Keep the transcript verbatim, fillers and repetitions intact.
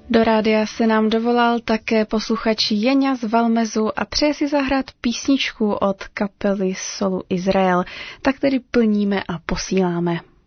Do rádia se nám dovolal také posluchač Jeňa z Valmezu a přeje si zahrát písničku od kapely Solu Izrael. Tak tedy plníme a posíláme.